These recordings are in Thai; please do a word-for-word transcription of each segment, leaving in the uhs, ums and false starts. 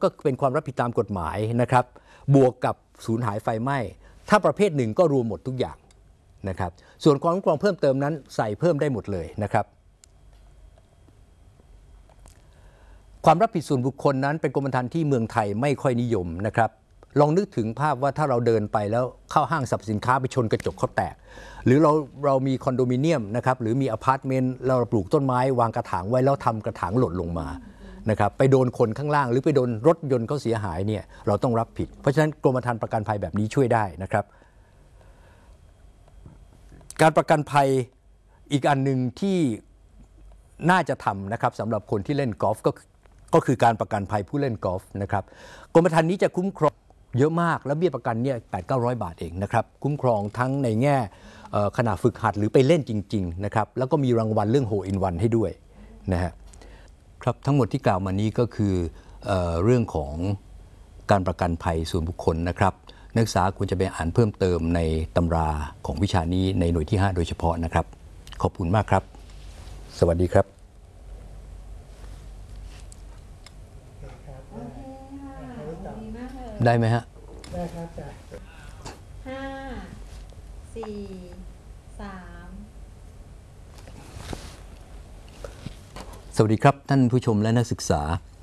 ก็เป็นความรับผิดตามกฎหมายนะครับบวกกับสูญหายไฟไหม้ถ้าประเภทหนึ่งก็รวมหมดทุกอย่างนะครับส่วนความคุ้มครองเพิ่มเติมนั้นใส่เพิ่มได้หมดเลยนะครับความรับผิดส่วนบุคคลนั้นเป็นกรมธรรม์ที่เมืองไทยไม่ค่อยนิยมนะครับลองนึกถึงภาพว่าถ้าเราเดินไปแล้วเข้าห้างสรรพสินค้าไปชนกระจกเขาแตกหรือเราเรามีคอนโดมิเนียมนะครับหรือมีอพาร์ตเมนต์เราปลูกต้นไม้วางกระถางไว้แล้วทำกระถางหล่นลงมานะครับไปโดนคนข้างล่างหรือไปโดนรถยนต์เขาเสียหายเนี่ยเราต้องรับผิดเพราะฉะนั้นกรมธรรม์ประกันภัยแบบนี้ช่วยได้นะครับการประกันภัยอีกอันหนึ่งที่น่าจะทำนะครับสำหรับคนที่เล่นกอล์ฟก็ก็คือการประกันภัยผู้เล่นกอล์ฟนะครับกรมธรรม์นี้จะคุ้มครองเยอะมากแล้วเบี้ยประกันเนี่ยแปดเก้าร้อยบาทเองนะครับคุ้มครองทั้งในแง่ขณะฝึกหัดหรือไปเล่นจริงๆนะครับแล้วก็มีรางวัลเรื่องโฮอินวันให้ด้วยนะฮะครับทั้งหมดที่กล่าวมานี้ก็คือ เอ่อ เรื่องของการประกันภัยส่วนบุคคลนะครับนักศึกษาควรจะไปอ่านเพิ่มเติมในตำราของวิชานี้ในหน่วยที่ห้าโดยเฉพาะนะครับขอบคุณมากครับสวัสดีครับได้ไหมฮะได้ครับจ้ะห้าสี่สามสวัสดีครับท่านผู้ชมและนักศึกษา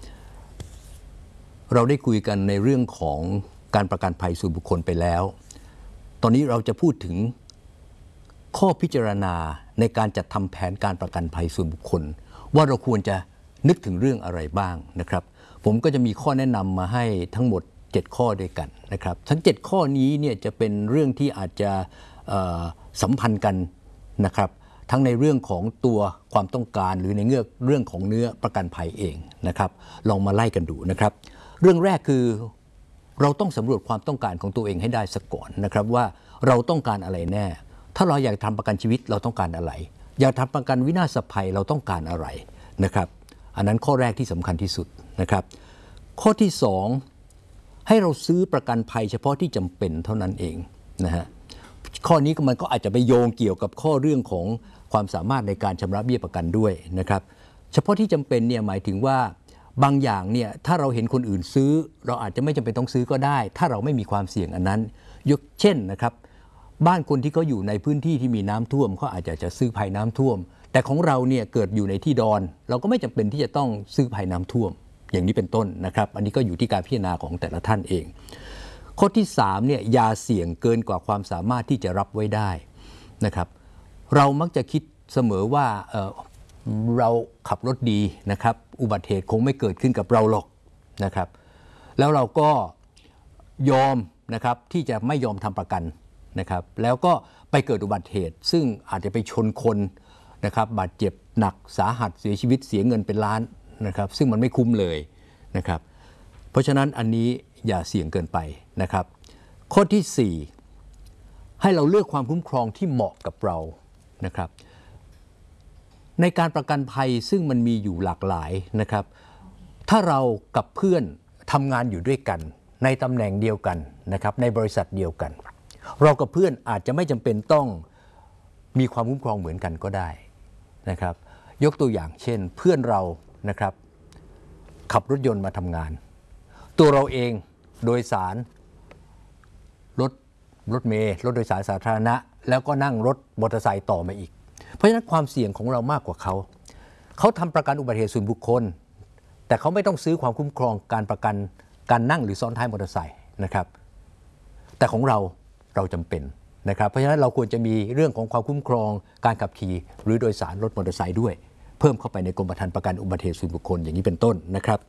เราได้คุยกันในเรื่องของการประกันภัยส่วนบุคคลไปแล้วตอนนี้เราจะพูดถึงข้อพิจารณาในการจัดทำแผนการประกันภัยส่วนบุคคลว่าเราควรจะนึกถึงเรื่องอะไรบ้างนะครับผมก็จะมีข้อแนะนำมาให้ทั้งหมดเจ็ดข้อด้วยกันนะครับทั้งเจ็ดข้อนี้เนี่ยจะเป็นเรื่องที่อาจจะสัมพันธ์กันนะครับทั้งในเรื่องของตัวความต้องการหรือในเรื่องเรื่องของเนื้อประกันภัยเองนะครับลองมาไล่กันดูนะครับเรื่องแรกคือเราต้องสำรวจความต้องการของตัวเองให้ได้สักก่อนนะครับว่าเราต้องการอะไรแน่ถ้าเราอยากทำประกันชีวิตเราต้องการอะไรอยากทำประกันวินาศภัยเราต้องการอะไรนะครับอันนั้นข้อแรกที่สำคัญที่สุดนะครับข้อที่สองให้เราซื้อประกันภัยเฉพาะที่จำเป็นเท่านั้นเองนะฮะข้อนี้มันก็อาจจะไปโยงเกี่ยวกับข้อเรื่องของความสามารถในการชำระเบี้ยประกันด้วยนะครับเฉพาะที่จำเป็นเนี่ยหมายถึงว่าบางอย่างเนี่ยถ้าเราเห็นคนอื่นซื้อเราอาจจะไม่จำเป็นต้องซื้อก็ได้ถ้าเราไม่มีความเสี่ยงอันนั้นยกเช่นนะครับบ้านคนที่เขาอยู่ในพื้นที่ที่มีน้ำท่วมเขาอาจจะจะซื้อภัยน้ำท่วมแต่ของเราเนี่ยเกิดอยู่ในที่ดอนเราก็ไม่จำเป็นที่จะต้องซื้อภัยน้ำท่วมอย่างนี้เป็นต้นนะครับอันนี้ก็อยู่ที่การพิจารณาของแต่ละท่านเองข้อที่สามเนี่ยอย่าเสี่ยงเกินกว่าความสามารถที่จะรับไว้ได้นะครับเรามักจะคิดเสมอว่า เอ่อ เราขับรถดีนะครับอุบัติเหตุคงไม่เกิดขึ้นกับเราหรอกนะครับแล้วเราก็ยอมนะครับที่จะไม่ยอมทำประกันนะครับแล้วก็ไปเกิดอุบัติเหตุซึ่งอาจจะไปชนคนนะครับบาดเจ็บหนักสาหัสเสียชีวิตเสียเงินเป็นล้านนะครับซึ่งมันไม่คุ้มเลยนะครับเพราะฉะนั้นอันนี้อย่าเสี่ยงเกินไปนะครับข้อที่สี่ให้เราเลือกความคุ้มครองที่เหมาะกับเรานะครับในการประกันภัยซึ่งมันมีอยู่หลากหลายนะครับถ้าเรากับเพื่อนทำงานอยู่ด้วยกันในตำแหน่งเดียวกันนะครับในบริษัทเดียวกันเรากับเพื่อนอาจจะไม่จำเป็นต้องมีความคุ้มครองเหมือนกันก็ได้นะครับยกตัวอย่างเช่นเพื่อนเรานะครับขับรถยนต์มาทำงานตัวเราเองโดยสารรถรถเมล์รถโดยสารสาธารณะแล้วก็นั่งรถมอเตอร์ไซค์ต่อมาอีกเพราะฉะนั้นความเสี่ยงของเรามากกว่าเขาเขาทำประกันอุบัติเหตุส่วนบุคคลแต่เขาไม่ต้องซื้อความคุ้มครองการประกันการนั่งหรือซ้อนท้ายมอเตอร์ไซค์นะครับแต่ของเราเราจำเป็นนะครับเพราะฉะนั้นเราควรจะมีเรื่องของความคุ้มครองการขับขี่หรือโดยสารรถมอเตอร์ไซค์ด้วยเพิ่มเข้าไปในกรมธรรม์ประกันอุบัติเหตุส่วนบุคคลอย่างนี้เป็นต้นนะครับ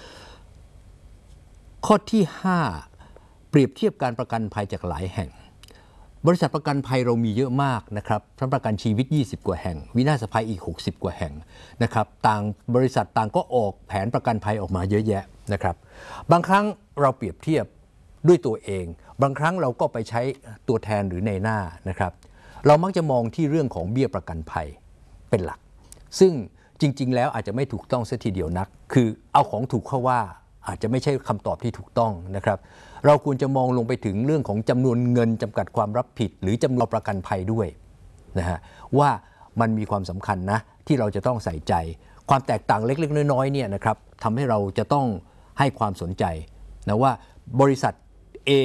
ข้อที่ห้าเปรียบเทียบการประกันภัยจากหลายแห่งบริษัทประกันภัยเรามีเยอะมากนะครับทั้งประกันชีวิตยี่สิบกว่าแห่งวินาศภัยอีกหกสิบกว่าแห่งนะครับต่างบริษัทต่างก็ออกแผนประกันภัยออกมาเยอะแยะนะครับบางครั้งเราเปรียบเทียบด้วยตัวเองบางครั้งเราก็ไปใช้ตัวแทนหรือในหน้านะครับเรามักจะมองที่เรื่องของเบี้ยประกันภัยเป็นหลักซึ่งจริงๆแล้วอาจจะไม่ถูกต้องซะทีเดียวนักคือเอาของถูกเข้าว่าอาจจะไม่ใช่คำตอบที่ถูกต้องนะครับเราควรจะมองลงไปถึงเรื่องของจำนวนเงินจำกัดความรับผิดหรือจำนวนประกันภัยด้วยนะฮะว่ามันมีความสำคัญนะที่เราจะต้องใส่ใจความแตกต่างเล็กๆน้อยๆเนี่ยนะครับทำให้เราจะต้องใให้ความสนใจนะว่าบริษัท